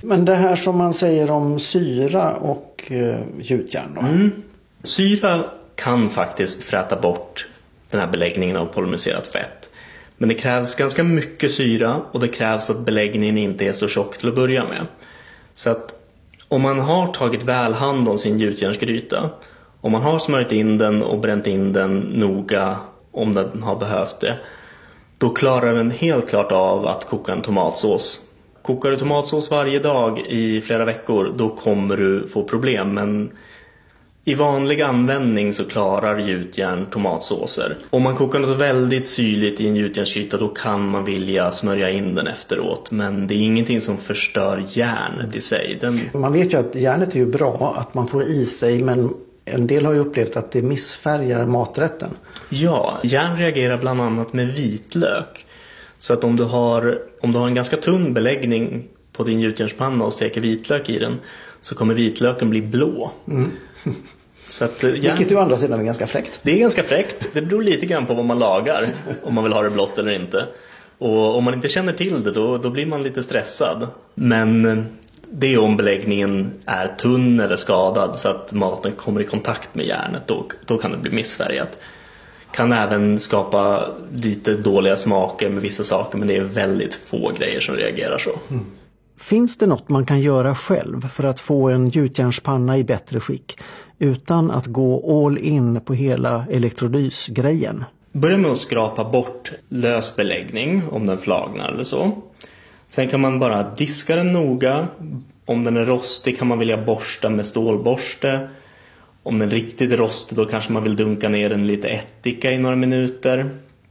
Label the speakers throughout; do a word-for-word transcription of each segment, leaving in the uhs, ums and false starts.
Speaker 1: Men det här som man säger om syra och eh, gjutjärn då?
Speaker 2: Mm. Syra kan faktiskt fräta bort den här beläggningen av polymeriserat fett. Men det krävs ganska mycket syra och det krävs att beläggningen inte är så tjock till att börja med. Så att om man har tagit väl hand om sin gjutjärnsgryta, om man har smörjt in den och bränt in den noga om den har behövt det, då klarar den helt klart av att koka en tomatsås. Kokar du tomatsås varje dag i flera veckor, då kommer du få problem. Men i vanlig användning så klarar gjutjärn tomatsåser. Om man kokar något väldigt syrligt i en gjutjärnsgryta, då kan man vilja smörja in den efteråt. Men det är ingenting som förstör järnet i sig. Den...
Speaker 1: Man vet ju att järnet är ju bra, att man får i sig, men en del har ju upplevt att det missfärgar maträtten.
Speaker 2: Ja, järn reagerar bland annat med vitlök. Så att om du har, om du har en ganska tunn beläggning på din gjutjärnspanna och steker vitlök i den, så kommer vitlöken bli blå. Mm. Så att, järn...
Speaker 1: Vilket ju å andra sidan är ganska fräckt.
Speaker 2: Det är ganska fräckt. Det beror lite grann på vad man lagar, om man vill ha det blått eller inte. Och om man inte känner till det, då, då blir man lite stressad. Men det är om beläggningen är tunn eller skadad så att maten kommer i kontakt med järnet. Då, då kan det bli missfärgat. Kan även skapa lite dåliga smaker med vissa saker, men det är väldigt få grejer som reagerar så. Mm.
Speaker 1: Finns det något man kan göra själv för att få en gjutjärnspanna i bättre skick utan att gå all in på hela elektrolysgrejen?
Speaker 2: Börja med att skrapa bort lös beläggning om den flagnar eller så. Sen kan man bara diska den noga. Om den är rostig kan man vilja borsta med stålborste. Om den är riktigt rostig, då kanske man vill dunka ner den lite ättika i några minuter.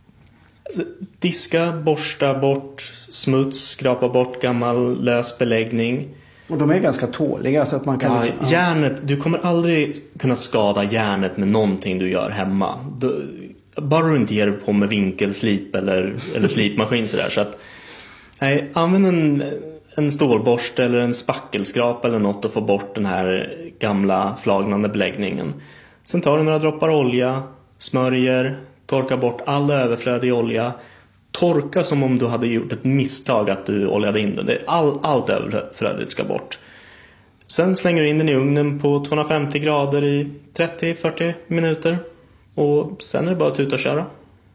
Speaker 2: Diska, borsta bort smuts, skrapa bort gammal lös beläggning.
Speaker 1: Och de är ganska tåliga så att man kan...
Speaker 2: Ja,
Speaker 1: liksom, ja.
Speaker 2: Järnet, du kommer aldrig kunna skada järnet med någonting du gör hemma. Du, bara du inte ger dig på med vinkelslip eller, eller slipmaskin sådär. Så att, nej, använd en, en stålborste eller en spackelskrap eller något och få bort den här gamla flagnande beläggningen. Sen tar du några droppar olja, smörjer, torka bort all överflödig olja. Torka som om du hade gjort ett misstag att du oljade in den. All, allt överflödigt ska bort. Sen slänger du in den i ugnen på tvåhundrafemtio grader i trettio till fyrtio minuter. Och sen är det bara att tuta och köra.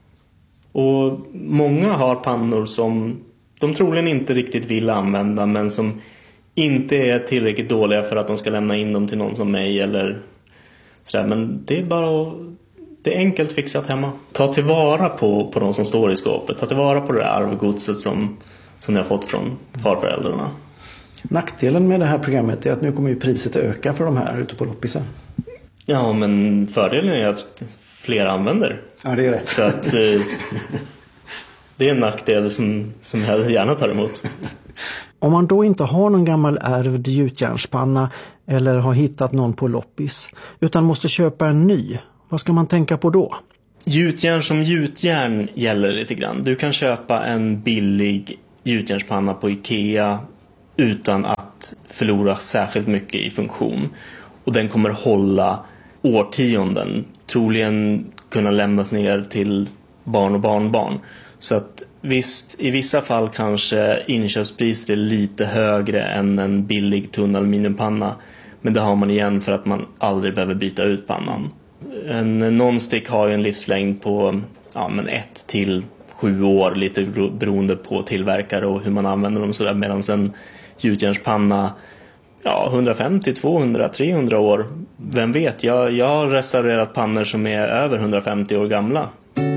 Speaker 2: Och många har pannor som de troligen inte riktigt vill använda, men som inte är tillräckligt dåliga för att de ska lämna in dem till någon som mig eller sådär. Men det är bara att, det är enkelt fixat hemma. Ta tillvara på, på de som står i skåpet. Ta tillvara på det där arvgodset som, som ni har fått från farföräldrarna.
Speaker 1: Nackdelen med det här programmet är att nu kommer ju priset öka för de här ute på loppisen.
Speaker 2: Ja, men fördelen är att fler använder.
Speaker 1: Ja, det är rätt.
Speaker 2: Så att eh, det är en nackdel som, som jag gärna tar emot.
Speaker 1: Om man då inte har någon gammal ärvd gjutjärnspanna eller har hittat någon på loppis utan måste köpa en ny, vad ska man tänka på då?
Speaker 2: Gjutjärn som gjutjärn gäller lite grann. Du kan köpa en billig gjutjärnspanna på Ikea utan att förlora särskilt mycket i funktion. Och den kommer hålla årtionden. Troligen kunna lämnas ner till barn och barnbarn. Så att visst, i vissa fall kanske inköpspriset är lite högre än en billig tunn aluminiumpanna. Men det har man igen för att man aldrig behöver byta ut pannan. En nonstick har ju en livslängd på ja, men ett till sju år, lite beroende på tillverkare och hur man använder dem sådär, medan en gjutjärnspanna ja, hundrafemtio, tvåhundra, trehundra år. Vem vet, jag, jag har restaurerat pannor som är över hundrafemtio år gamla.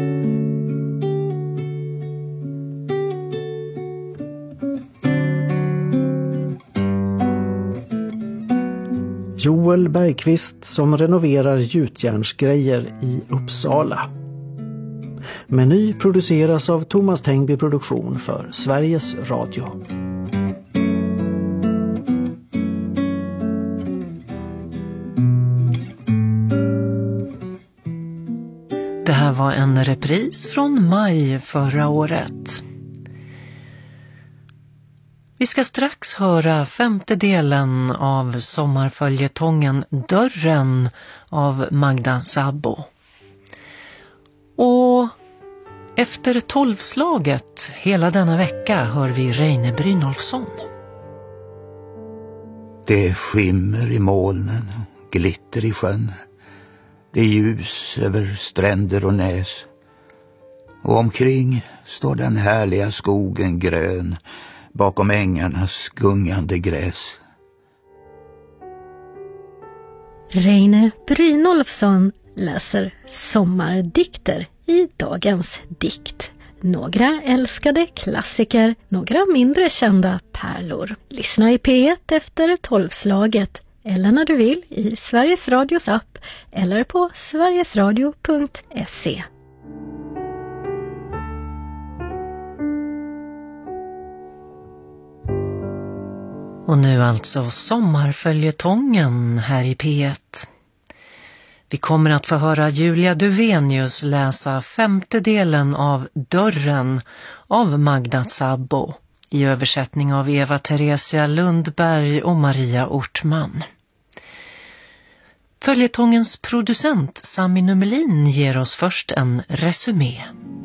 Speaker 1: Joel Bergqvist som renoverar gjutjärnsgrejer i Uppsala. Meny produceras av Thomas Tengby Produktion för Sveriges Radio.
Speaker 3: Det här var en repris från maj förra året. Vi ska strax höra femte delen av sommarföljetongen Dörren av Magda Szabo. Och efter tolvslaget hela denna vecka hör vi Reine Brynolfsson.
Speaker 4: Det är skimmer i molnen, glitter i sjön. Det är ljus över stränder och näs. Och omkring står den härliga skogen grön bakom ängarnas gungande gräs.
Speaker 5: Reine Brynolfsson läser sommardikter i dagens dikt. Några älskade klassiker, några mindre kända pärlor. Lyssna i P ett efter tolvslaget eller när du vill i Sveriges Radios app eller på sverigesradio punkt se.
Speaker 3: Och nu alltså sommarföljetongen här i P ett. Vi kommer att få höra Julia Duvenius läsa femte delen av Dörren av Magda Szabo i översättning av Eva Theresia Lundberg och Maria Ortman. Följetongens producent Sami Numelin ger oss först en resumé.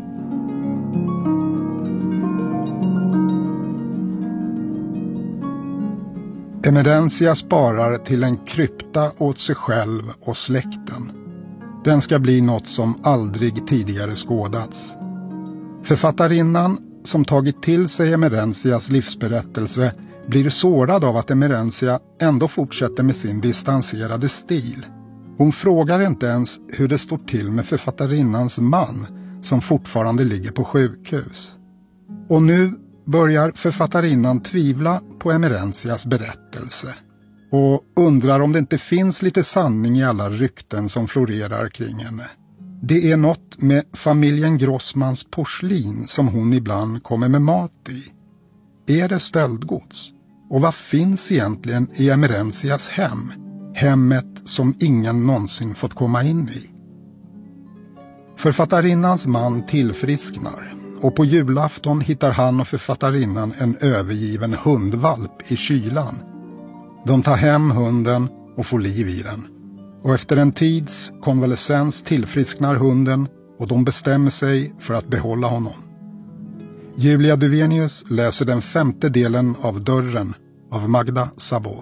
Speaker 6: Emerentia sparar till en krypta åt sig själv och släkten. Den ska bli något som aldrig tidigare skådats. Författarinnan, som tagit till sig Emerentias livsberättelse, blir sårad av att Emerentia ändå fortsätter med sin distanserade stil. Hon frågar inte ens hur det står till med författarinnans man, som fortfarande ligger på sjukhus. Och nu börjar författarinnan tvivla på Emerentias berättelse och undrar om det inte finns lite sanning i alla rykten som florerar kring henne. Det är något med familjen Grossmans porslin som hon ibland kommer med mat i. Är det stöldgods? Och vad finns egentligen i Emerentias hem? Hemmet som ingen någonsin fått komma in i. Författarinnans man tillfrisknar. Och på julafton hittar han och författarinnan en övergiven hundvalp i kylan. De tar hem hunden och får liv i den. Och efter en tids konvalescens tillfrisknar hunden och de bestämmer sig för att behålla honom. Julia Duvenius läser den femte delen av Dörren av Magda Szabo.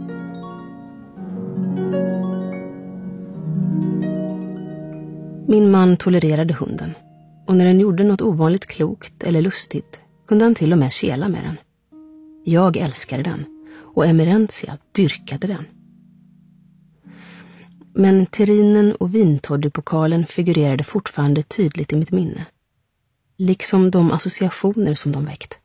Speaker 7: Min man tolererade hunden. Och när den gjorde något ovanligt klokt eller lustigt kunde han till och med kela med den. Jag älskade den och Emerentia dyrkade den. Men terrinen och vintoddepokalen figurerade fortfarande tydligt i mitt minne. Liksom de associationer som de väckt.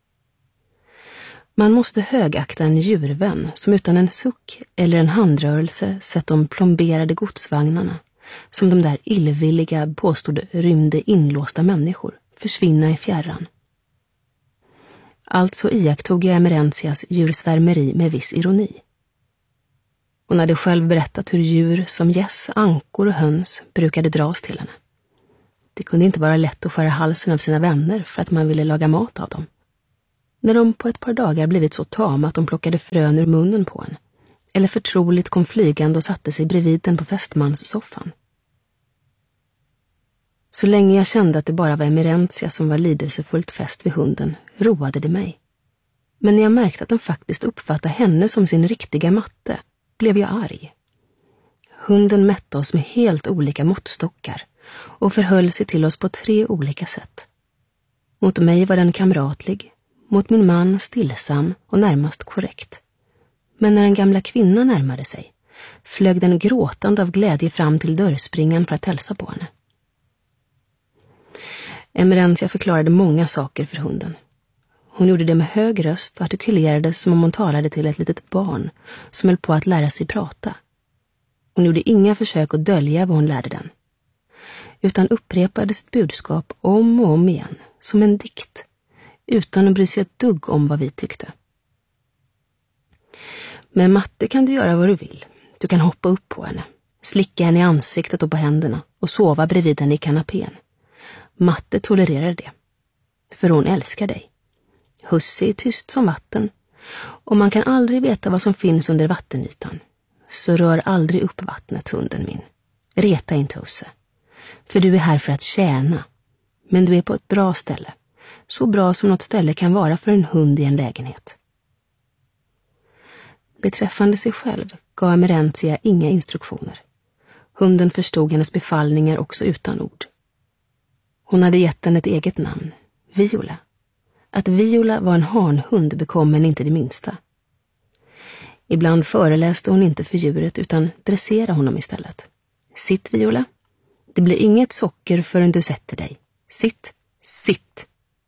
Speaker 7: Man måste högakta en djurvän som utan en suck eller en handrörelse sett de plomberade godsvagnarna som de där illvilliga påstod rymde inlåsta människor försvinna i fjärran. Alltså iakttog jag Emerentias djursvärmeri med viss ironi. Hon hade själv berättat hur djur som gäss, ankor och höns brukade dras till henne. Det kunde inte vara lätt att skära halsen av sina vänner för att man ville laga mat av dem. När de på ett par dagar blivit så tama att de plockade frön ur munnen på en, eller förtroligt kom flygande och satte sig bredvid den på fästmanssoffan. Så länge jag kände att det bara var Emerentia som var lidelsefullt fäst vid hunden, roade det mig. Men när jag märkte att den faktiskt uppfattade henne som sin riktiga matte, blev jag arg. Hunden mätte oss med helt olika måttstockar och förhöll sig till oss på tre olika sätt. Mot mig var den kamratlig, mot min man stillsam och närmast korrekt. Men när den gamla kvinnan närmade sig, flög den gråtande av glädje fram till dörrspringan för att hälsa på henne. Emerentia förklarade många saker för hunden. Hon gjorde det med hög röst och artikulerade som om hon talade till ett litet barn som höll på att lära sig prata. Hon gjorde inga försök att dölja vad hon lärde den, utan upprepade sitt budskap om och om igen, som en dikt, utan att bry sig ett dugg om vad vi tyckte. Med matte kan du göra vad du vill. Du kan hoppa upp på henne, slicka henne i ansiktet och på händerna och sova bredvid henne i kanapén. Matte tolererar det, för hon älskar dig. Husse är tyst som vatten, och man kan aldrig veta vad som finns under vattenytan. Så rör aldrig upp vattnet, hunden min. Reta inte Husse, för du är här för att tjäna. Men du är på ett bra ställe, så bra som något ställe kan vara för en hund i en lägenhet. Beträffande sig själv gav Emerentia inga instruktioner. Hunden förstod hennes befallningar också utan ord. Hon hade gett den ett eget namn, Viola. Att Viola var en hanhund bekom henne inte det minsta. Ibland föreläste hon inte för djuret utan dresserade honom istället. Sitt, Viola. Det blir inget socker förrän du sätter dig. Sitt, sitt.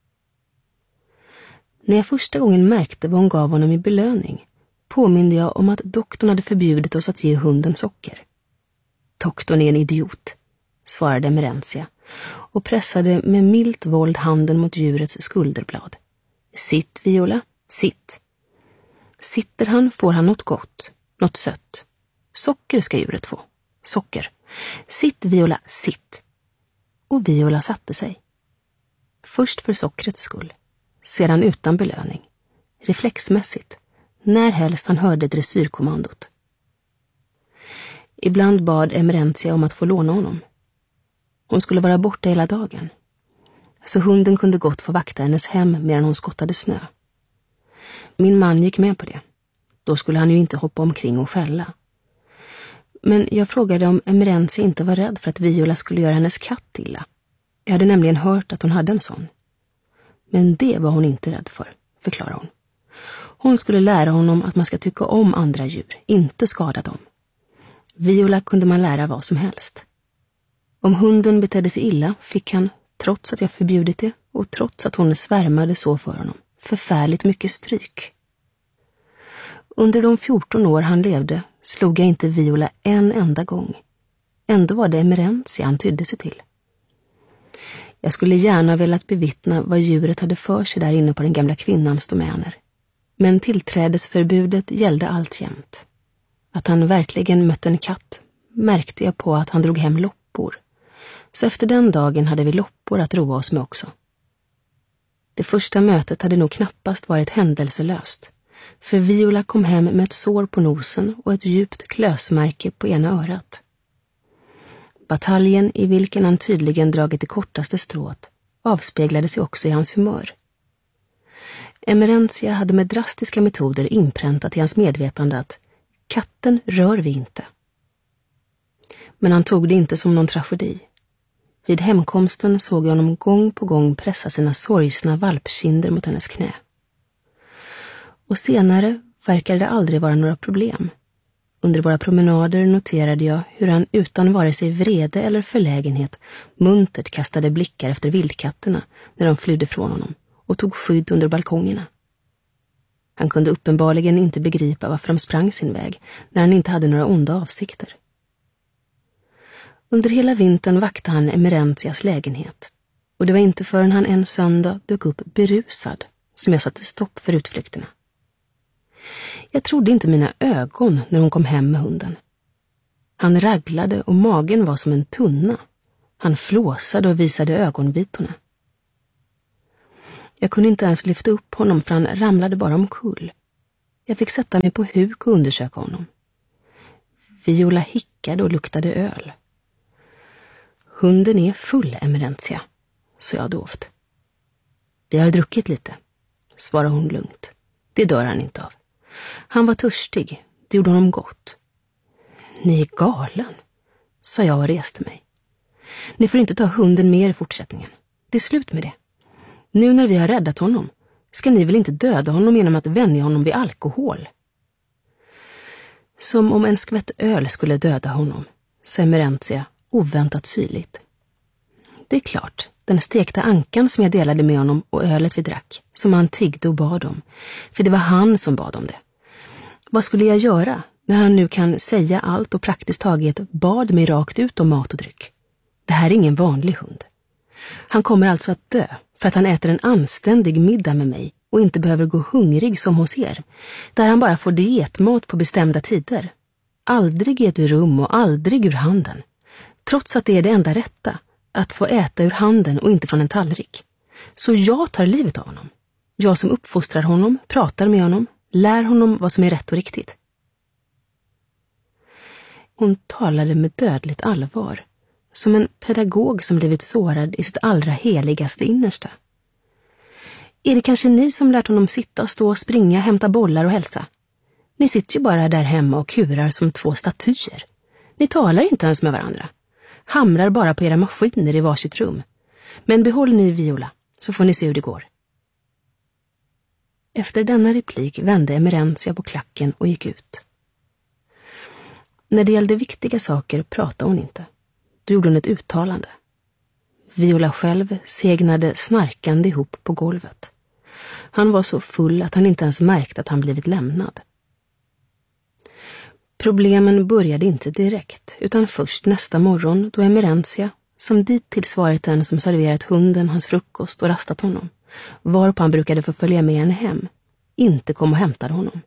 Speaker 7: När jag första gången märkte vad hon gav honom i belöning påminde jag om att doktorn hade förbjudit oss att ge hunden socker. Doktorn är en idiot, svarade Emerentia och pressade med milt våld handen mot djurets skulderblad. Sitt, Viola, sitt. Sitter han får han något gott, något sött. Socker ska djuret få. Socker. Sitt, Viola, sitt. Och Viola satte sig. Först för sockrets skull, sedan utan belöning. Reflexmässigt, när helst han hörde dressyrkommandot. Ibland bad Emerentia om att få låna honom. Hon skulle vara borta hela dagen. Så hunden kunde gott få vakta hennes hem medan hon skottade snö. Min man gick med på det. Då skulle han ju inte hoppa omkring och skälla. Men jag frågade om Emerentia inte var rädd för att Viola skulle göra hennes katt illa. Jag hade nämligen hört att hon hade en sån. Men det var hon inte rädd för, förklarade hon. Hon skulle lära honom att man ska tycka om andra djur, inte skada dem. Viola kunde man lära vad som helst. Om hunden betedde sig illa fick han, trots att jag förbjudit det och trots att hon svärmade så för honom, förfärligt mycket stryk. Under de fjorton år han levde slog jag inte Viola en enda gång. Ändå var det Emerentia han tydde sig till. Jag skulle gärna velat bevittna vad djuret hade för sig där inne på den gamla kvinnans domäner. Men tillträdesförbudet gällde alltjämt. Att han verkligen mötte en katt märkte jag på att han drog hem loppor. Så efter den dagen hade vi loppor att roa oss med också. Det första mötet hade nog knappast varit händelselöst. För Viola kom hem med ett sår på nosen och ett djupt klösmärke på ena örat. Bataljen i vilken han tydligen dragit det kortaste strået avspeglade sig också i hans humör. Emerentia hade med drastiska metoder inpräntat i hans medvetande att katten rör vi inte. Men han tog det inte som någon tragedi. Vid hemkomsten såg jag honom gång på gång pressa sina sorgsna valpkinder mot hennes knä. Och senare verkade det aldrig vara några problem. Under våra promenader noterade jag hur han utan vare sig vrede eller förlägenhet muntert kastade blickar efter vildkatterna när de flydde från honom och tog skydd under balkongerna. Han kunde uppenbarligen inte begripa varför de sprang sin väg när han inte hade några onda avsikter. Under hela vintern vaktade han Emerentias lägenhet och det var inte förrän han en söndag dök upp berusad som jag satte stopp för utflykterna. Jag trodde inte mina ögon när hon kom hem med hunden. Han raglade och magen var som en tunna. Han flåsade och visade ögonbitorna. Jag kunde inte ens lyfta upp honom för han ramlade bara omkull. Jag fick sätta mig på huk och undersöka honom. Viola hickade och luktade öl. Hunden är full, Emerentia, sa jag dovt. Vi har druckit lite, svarade hon lugnt. Det dör han inte av. Han var törstig, det gjorde honom gott. Ni är galen, sa jag och reste mig. Ni får inte ta hunden med er i fortsättningen. Det är slut med det. Nu när vi har räddat honom, ska ni väl inte döda honom genom att vänja honom vid alkohol? Som om en skvätt öl skulle döda honom, sa Emerentia oväntat syrligt. Det är klart, den stekta ankan som jag delade med honom och ölet vi drack, som han tiggde och bad om, för det var han som bad om det. Vad skulle jag göra när han nu kan säga allt och praktiskt taget bad mig rakt ut om mat och dryck? Det här är ingen vanlig hund. Han kommer alltså att dö för att han äter en anständig middag med mig och inte behöver gå hungrig som hos er, där han bara får dietmat på bestämda tider. Aldrig i ett rum och aldrig ur handen. Trots att det är det enda rätta, att få äta ur handen och inte från en tallrik. Så jag tar livet av honom. Jag som uppfostrar honom, pratar med honom, lär honom vad som är rätt och riktigt. Hon talade med dödligt allvar, som en pedagog som blivit sårad i sitt allra heligaste innersta. Är det kanske ni som lärt honom sitta, stå och springa, hämta bollar och hälsa? Ni sitter ju bara där hemma och kurar som två statyer. Ni talar inte ens med varandra. Hamrar bara på era maskiner i varsitt rum. Men behåll ni Viola, så får ni se hur det går. Efter denna replik vände Emerentia på klacken och gick ut. När det gällde viktiga saker pratade hon inte. Då gjorde hon ett uttalande. Viola själv segnade snarkande ihop på golvet. Han var så full att han inte ens märkte att han blivit lämnad. Problemen började inte direkt, utan först nästa morgon då Emerentia, som dittills varit den som serverat hunden hans frukost och rastat honom, varpå han brukade få följa med henne hem, inte kom och hämtade honom.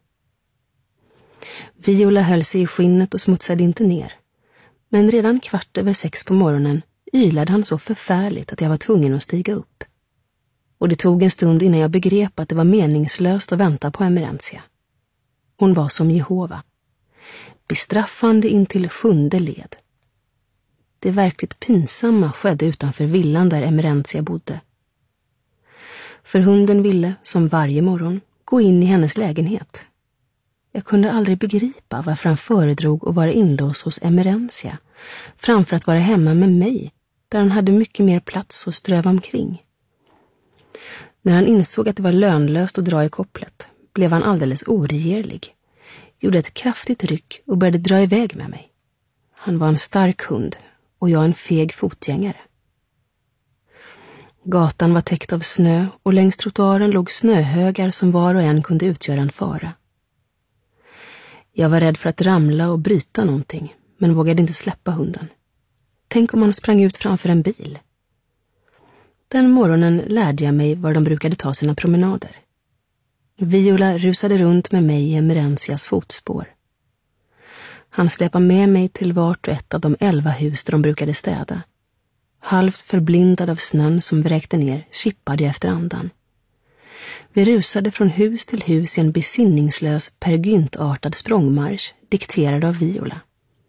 Speaker 7: Viola höll sig i skinnet och smutsade inte ner. Men redan kvart över sex på morgonen ylade han så förfärligt att jag var tvungen att stiga upp. Och det tog en stund innan jag begrep att det var meningslöst att vänta på Emerentia. Hon var som Jehova. Bestraffande intill sjunde led. Det verkligt pinsamma skedde utanför villan där Emerentia bodde. För hunden ville, som varje morgon, gå in i hennes lägenhet. Jag kunde aldrig begripa varför han föredrog att vara inlåst hos Emerentia framför att vara hemma med mig, där han hade mycket mer plats att ströva omkring. När han insåg att det var lönlöst att dra i kopplet blev han alldeles oregerlig, gjorde ett kraftigt ryck och började dra iväg med mig. Han var en stark hund och jag en feg fotgängare. Gatan var täckt av snö och längs trottoaren låg snöhögar som var och en kunde utgöra en fara. Jag var rädd för att ramla och bryta någonting, men vågade inte släppa hunden. Tänk om han sprang ut framför en bil. Den morgonen lärde jag mig var de brukade ta sina promenader. Viola rusade runt med mig i Emerentias fotspår. Han släpade med mig till vart och ett av de elva hus där de brukade städa. Halvt förblindad av snön som vräkte ner kippade jag efter andan. Vi rusade från hus till hus i en besinningslös pergyntartad språngmarsch dikterad av Viola.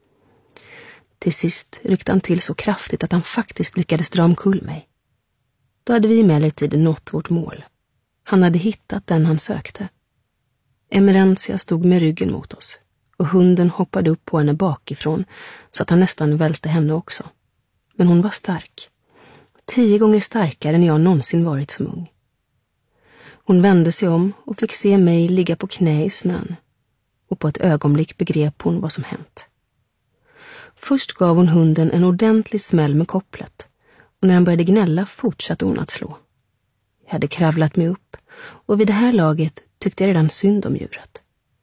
Speaker 7: Till sist ryckte han till så kraftigt att han faktiskt lyckades dra omkull mig. Då hade vi emellertid nått vårt mål. Han hade hittat den han sökte. Emerentia stod med ryggen mot oss och hunden hoppade upp på henne bakifrån så att han nästan välte henne också. Men hon var stark. Tio gånger starkare än jag någonsin varit som ung. Hon vände sig om och fick se mig ligga på knä i snön. Och på ett ögonblick begrep hon vad som hänt. Först gav hon hunden en ordentlig smäll med kopplet. Och när han började gnälla fortsatte hon att slå. Jag hade kravlat mig upp och vid det här laget tyckte jag redan synd om djuret.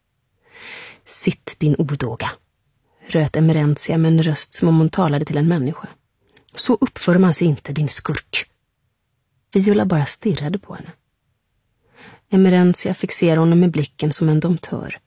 Speaker 7: Sitt din odåga, röt Emerentia med en röst som om hon talade till en människa. Så uppför man sig inte, din skurk. Viola bara stirrade på henne. Emerentia fixerade honom med blicken som en domptör.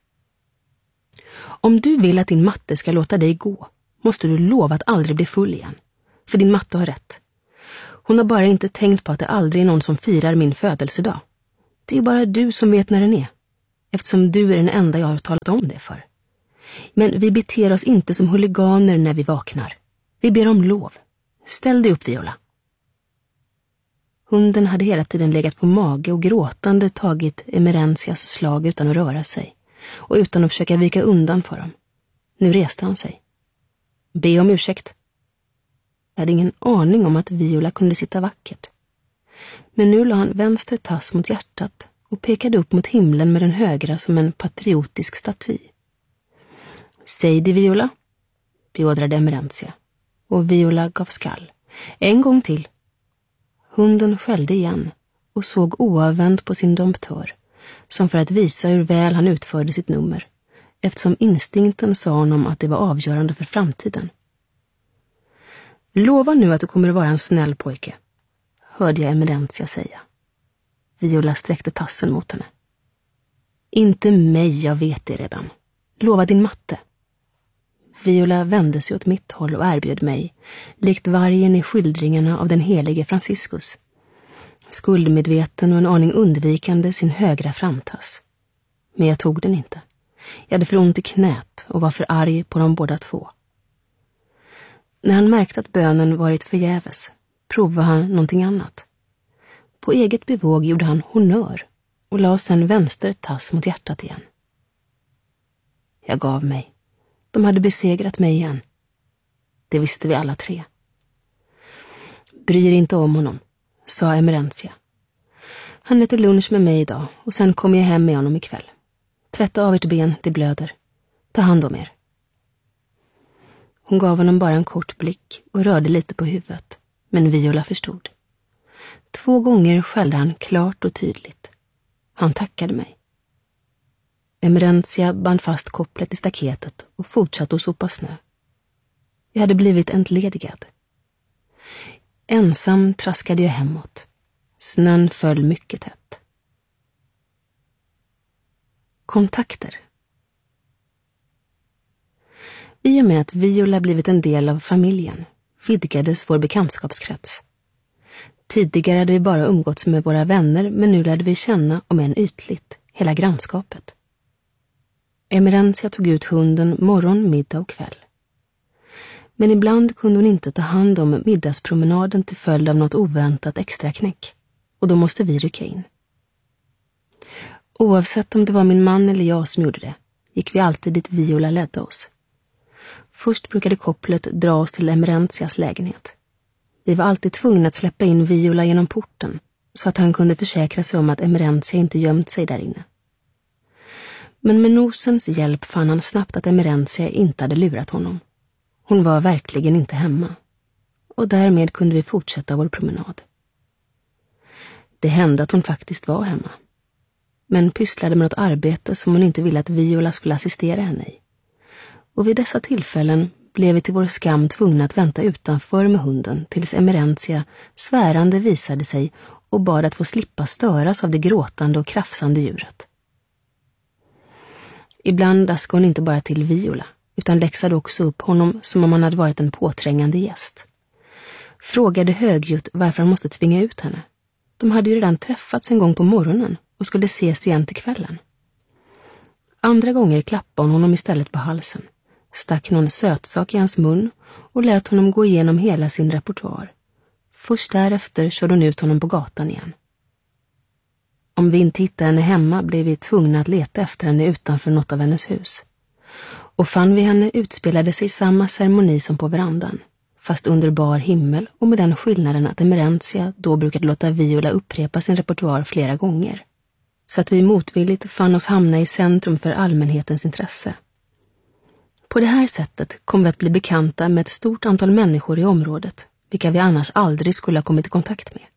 Speaker 7: Om du vill att din matte ska låta dig gå, måste du lova att aldrig bli full igen. För din matte har rätt. Hon har bara inte tänkt på att det aldrig är någon som firar min födelsedag. Det är bara du som vet när den är. Eftersom du är den enda jag har talat om det för. Men vi beter oss inte som huliganer när vi vaknar. Vi ber om lov. Ställ dig upp, Viola. Hunden hade hela tiden legat på mage och gråtande tagit Emerentias slag utan att röra sig. Och utan att försöka vika undan för dem. Nu reste han sig. Be om ursäkt. Jag hade ingen aning om att Viola kunde sitta vackert. Men nu la han vänster tass mot hjärtat och pekade upp mot himlen med den högra som en patriotisk staty. Säg det, Viola, beordrade Emerentia. Och Viola gav skall. En gång till. Hunden skällde igen och såg oavvänt på sin domptör, som för att visa hur väl han utförde sitt nummer, eftersom instinkten sa honom att det var avgörande för framtiden. Lova nu att du kommer att vara en snäll pojke, hörde jag Emerentia säga. Viola sträckte tassen mot henne. Inte mig, jag vet det redan. Lova din matte. Viola vände sig åt mitt håll och erbjöd mig, likt vargen i skildringarna av den helige Franciscus, skuldmedveten och en aning undvikande sin högra framtass. Men jag tog den inte. Jag hade för ont i knät och var för arg på de båda två. När han märkte att bönen varit förgäves provade han någonting annat. På eget bevåg gjorde han honör och la sedan vänster tass mot hjärtat igen. Jag gav mig. De hade besegrat mig igen. Det visste vi alla tre. Bryr inte om honom, sa Emerentia. Han äter lunch med mig idag och sen kommer jag hem med honom ikväll. Tvätta av ert ben, det blöder. Ta hand om er. Hon gav honom bara en kort blick och rörde lite på huvudet, men Viola förstod. Två gånger skällde han klart och tydligt. Han tackade mig. Emerentia band fast kopplet i staketet och fortsatte att sopa snö. Jag hade blivit entledigad. Ensam traskade jag hemåt. Snön föll mycket tätt. Kontakter. I och med att Viola blivit en del av familjen vidgades vår bekantskapskrets. Tidigare hade vi bara umgåtts med våra vänner, men nu lärde vi känna, om än ytligt, hela grannskapet. Emerentia tog ut hunden morgon, middag och kväll. Men ibland kunde hon inte ta hand om middagspromenaden till följd av något oväntat extra knäck, och då måste vi rycka in. Oavsett om det var min man eller jag som gjorde det, gick vi alltid dit Viola ledde oss. Först brukade kopplet dra oss till Emerentias lägenhet. Vi var alltid tvungna att släppa in Viola genom porten, så att han kunde försäkra sig om att Emerentia inte gömt sig där inne. Men med nosens hjälp fann han snabbt att Emerentia inte hade lurat honom. Hon var verkligen inte hemma. Och därmed kunde vi fortsätta vår promenad. Det hände att hon faktiskt var hemma. Men pysslade med något arbete som hon inte ville att Viola skulle assistera henne i. Och vid dessa tillfällen blev vi till vår skam tvungna att vänta utanför med hunden tills Emerentia svärande visade sig och bad att få slippa störas av det gråtande och krafsande djuret. Ibland daskade hon inte bara till Viola, utan läxade också upp honom som om han hade varit en påträngande gäst. Frågade högljutt varför han måste tvinga ut henne. De hade ju redan träffats en gång på morgonen och skulle ses igen till kvällen. Andra gånger klappade hon honom istället på halsen, stack någon sötsak i hans mun och lät honom gå igenom hela sin repertoar. Först därefter körde hon ut honom på gatan igen. Om vi inte hittade henne hemma blev vi tvungna att leta efter henne utanför något av hennes hus. Och fann vi henne utspelade sig samma ceremoni som på verandan, fast under bar himmel och med den skillnaden att Emerentia då brukade låta Viola upprepa sin repertoar flera gånger. Så att vi motvilligt fann oss hamna i centrum för allmänhetens intresse. På det här sättet kom vi att bli bekanta med ett stort antal människor i området, vilka vi annars aldrig skulle ha kommit i kontakt med.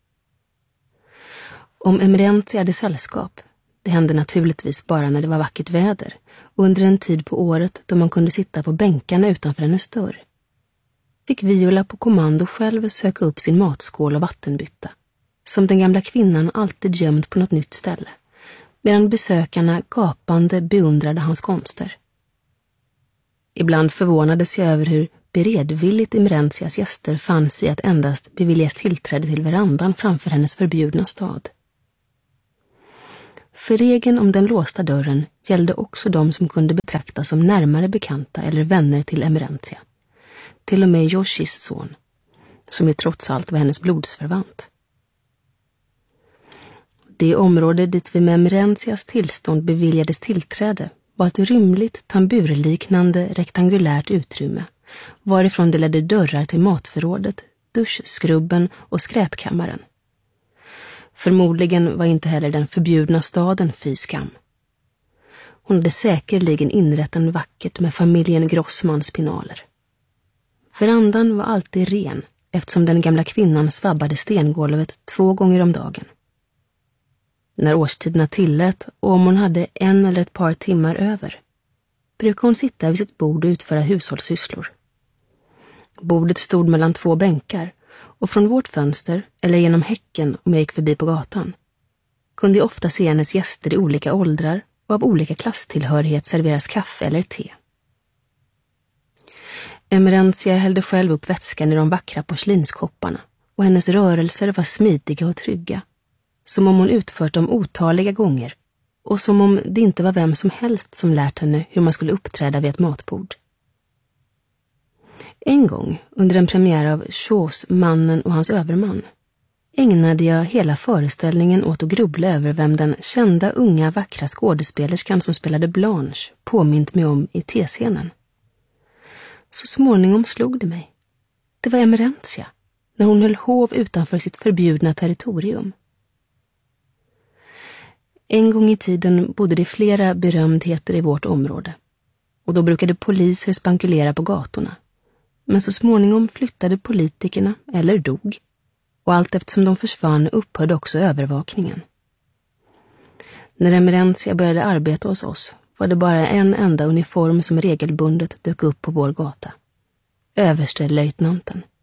Speaker 7: Om Emerentia hade sällskap, det hände naturligtvis bara när det var vackert väder och under en tid på året då man kunde sitta på bänkarna utanför hennes dörr, fick Viola på kommando själv söka upp sin matskål och vattenbytta, som den gamla kvinnan alltid gömt på något nytt ställe, medan besökarna gapande beundrade hans konster. Ibland förvånades jag över hur beredvilligt Emerentias gäster fann sig att endast beviljas tillträde till verandan framför hennes förbjudna stad. För regeln om den låsta dörren gällde också de som kunde betraktas som närmare bekanta eller vänner till Emerentia. Till och med Yoshis son, som ju trots allt var hennes blodsförvant. Det område dit vi med Emerentias tillstånd beviljades tillträde var ett rymligt tamburliknande rektangulärt utrymme, varifrån det ledde dörrar till matförrådet, duschskrubben och skräpkammaren. Förmodligen var inte heller den förbjudna staden fy skam. Hon hade säkerligen inrett en vackert med familjen Grossmans pinaler. Verandan var alltid ren, eftersom den gamla kvinnan svabbade stengolvet två gånger om dagen. När årstiderna tillät och om hon hade en eller ett par timmar över, brukade hon sitta vid sitt bord och utföra hushållssysslor. Bordet stod mellan två bänkar och från vårt fönster, eller genom häcken om jag gick förbi på gatan, kunde jag ofta se hennes gäster i olika åldrar och av olika klasstillhörighet serveras kaffe eller te. Emerentia hällde själv upp vätskan i de vackra porslinskopparna och hennes rörelser var smidiga och trygga, som om hon utfört dem otaliga gånger och som om det inte var vem som helst som lärt henne hur man skulle uppträda vid ett matbord. En gång, under en premiär av Shaws Mannen och hans överman, ägnade jag hela föreställningen åt att grubbla över vem den kända unga vackra skådespelerskan som spelade Blanche påmint mig om i T-scenen. Så småningom slog det mig. Det var Emerentia, när hon höll hov utanför sitt förbjudna territorium. En gång i tiden bodde det flera berömdheter i vårt område, och då brukade poliser spankulera på gatorna. Men så småningom flyttade politikerna eller dog, och allt eftersom de försvann upphörde också övervakningen. När Emerentia började arbeta hos oss var det bara en enda uniform som regelbundet dök upp på vår gata. Överstelöjtnanten.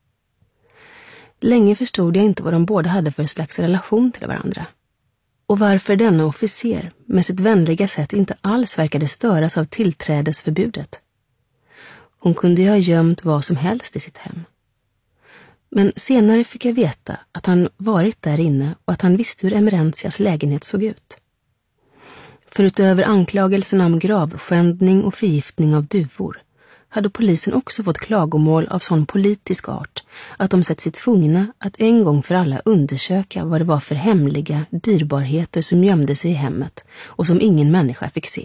Speaker 7: Länge förstod jag inte vad de båda hade för slags relation till varandra. Och varför denna officer med sitt vänliga sätt inte alls verkade störas av tillträdesförbudet. Hon kunde ju ha gömt vad som helst i sitt hem. Men senare fick jag veta att han varit där inne och att han visste hur Emerentias lägenhet såg ut. Förutöver anklagelserna om gravskändning och förgiftning av duvor hade polisen också fått klagomål av sån politisk art att de sett sig tvungna att en gång för alla undersöka vad det var för hemliga dyrbarheter som gömde sig i hemmet och som ingen människa fick se.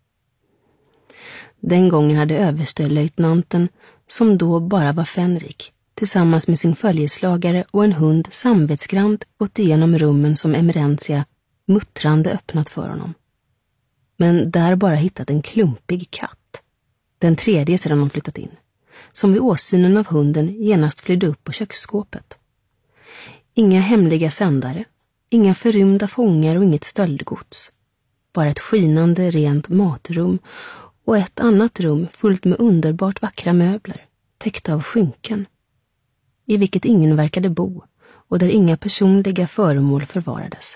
Speaker 7: Den gången hade överstelöjtnanten, som då bara var fänrik, tillsammans med sin följeslagare och en hund samvetsgrant gått igenom rummen som Emerentia muttrande öppnat för honom. Men där bara hittat en klumpig katt. Den tredje sedan de flyttat in, som vid åsynen av hunden genast flydde upp på köksskåpet. Inga hemliga sändare, inga förrymda fångar och inget stöldgods. Bara ett skinande rent matrum och ett annat rum fullt med underbart vackra möbler, täckta av skynken, i vilket ingen verkade bo och där inga personliga föremål förvarades.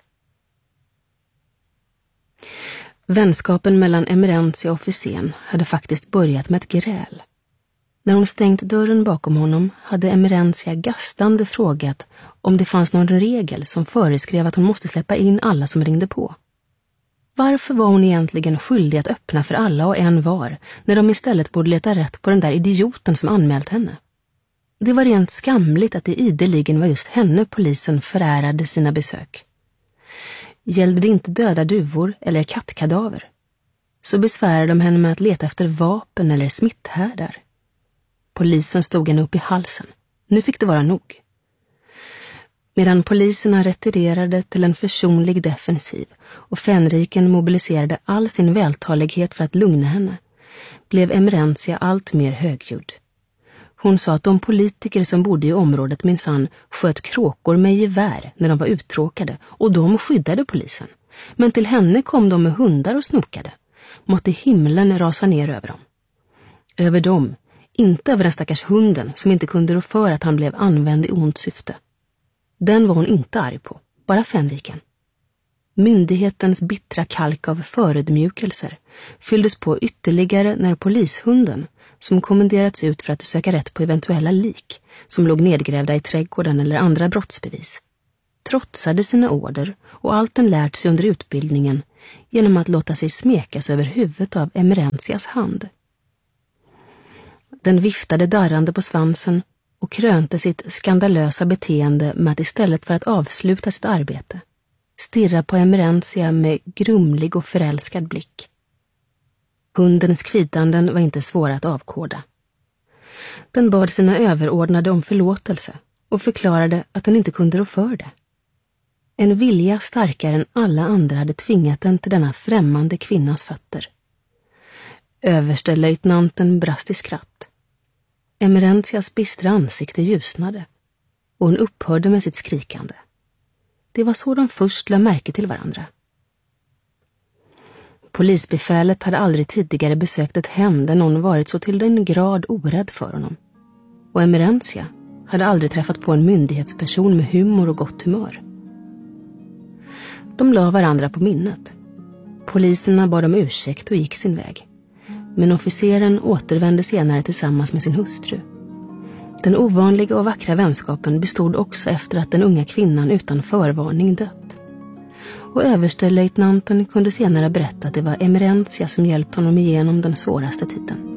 Speaker 7: Vänskapen mellan Emerentia och officeren hade faktiskt börjat med ett gräl. När hon stängt dörren bakom honom hade Emerentia gastande frågat om det fanns någon regel som föreskrev att hon måste släppa in alla som ringde på. Varför var hon egentligen skyldig att öppna för alla och en var, när de istället borde leta rätt på den där idioten som anmält henne? Det var rent skamligt att det ideligen var just henne polisen förärade sina besök. Gällde det inte döda duvor eller kattkadaver, så besvärade de henne med att leta efter vapen eller smitthärdar. Polisen stod henne upp i halsen. Nu fick det vara nog. Medan poliserna retirerade till en försonlig defensiv och fänriken mobiliserade all sin vältalighet för att lugna henne, blev Emerentia allt mer högljudd. Hon sa att de politiker som bodde i området minsann sköt kråkor med gevär när de var uttråkade, och de skyddade polisen. Men till henne kom de med hundar och snokade. Måtte himlen rasa ner över dem. Över dem, inte över den stackars hunden som inte kunde rå för att han blev använd i ont syfte. Den var hon inte arg på, bara fänriken. Myndighetens bittra kalk av förödmjukelser fylldes på ytterligare när polishunden, som kommenderats ut för att söka rätt på eventuella lik som låg nedgrävda i trädgården eller andra brottsbevis, trotsade sina order och allt den lärt sig under utbildningen genom att låta sig smekas över huvudet av Emerentias hand. Den viftade darrande på svansen och krönte sitt skandalösa beteende med att istället för att avsluta sitt arbete stirra på Emerentia med grumlig och förälskad blick. Hundens kvitanden var inte svåra att avkoda. Den bad sina överordnade om förlåtelse och förklarade att den inte kunde rå för det. En vilja starkare än alla andra hade tvingat den till denna främmande kvinnas fötter. Överstelöjtnanten brast i skratt. Emerentias bistra ansikte ljusnade och hon upphörde med sitt skrikande. Det var så de först lade märke till varandra. Polisbefälet hade aldrig tidigare besökt ett hem där någon varit så till den grad orädd för honom. Och Emerentia hade aldrig träffat på en myndighetsperson med humor och gott humör. De la varandra på minnet. Poliserna bad om ursäkt och gick sin väg. Men officeren återvände senare tillsammans med sin hustru. Den ovanliga och vackra vänskapen bestod också efter att den unga kvinnan utan förvarning dött. Och överstelöjtnanten kunde senare berätta att det var Emerentia som hjälpt honom igenom den svåraste tiden.